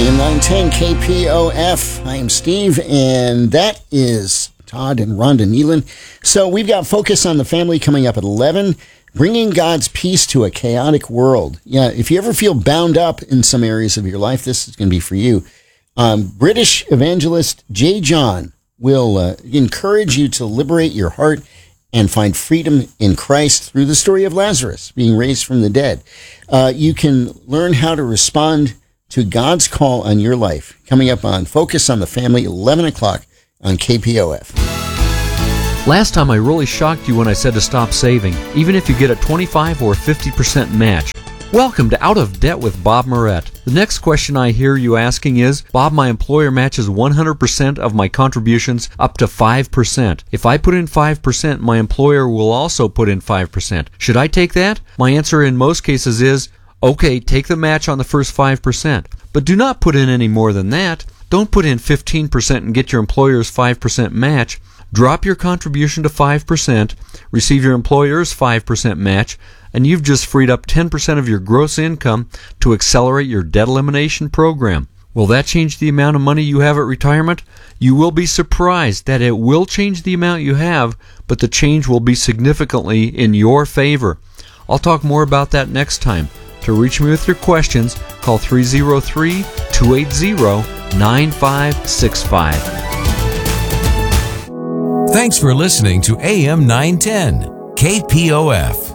AM 910 KPOF. I am Steve, and that is Todd and Rhonda Nealon. So we've got Focus on the Family coming up at 11, bringing God's peace to a chaotic world. Yeah, if you ever feel bound up in some areas of your life, this is going to be for you. British evangelist J. John will encourage you to liberate your heart and find freedom in Christ through the story of Lazarus being raised from the dead. You can learn how to respond to God's call on your life. Coming up on Focus on the Family, 11 o'clock on KPOF. Last time I really shocked you when I said to stop saving, even if you get a 25 or 50% match. Welcome to Out of Debt with Bob Moret. The next question I hear you asking is, Bob, my employer matches 100% of my contributions up to 5%. If I put in 5%, my employer will also put in 5%. Should I take that? My answer in most cases is, okay, take the match on the first 5%. But do not put in any more than that. Don't put in 15% and get your employer's 5% match. Drop your contribution to 5%, receive your employer's 5% match, and you've just freed up 10% of your gross income to accelerate your debt elimination program. Will that change the amount of money you have at retirement? You will be surprised that it will change the amount you have, but the change will be significantly in your favor. I'll talk more about that next time. To reach me with your questions, call 303-280-9565. Thanks for listening to AM 910 KPOF.